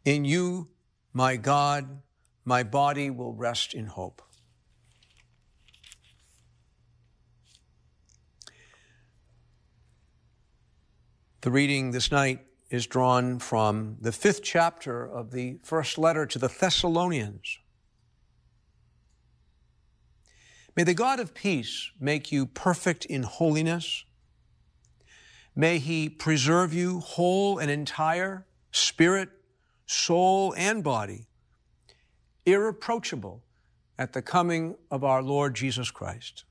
In you, my God, my body will rest in hope. The reading this night is drawn from the 5th chapter of the first letter to the Thessalonians. May the God of peace make you perfect in holiness. May he preserve you whole and entire, spirit, soul, and body, irreproachable at the coming of our Lord Jesus Christ.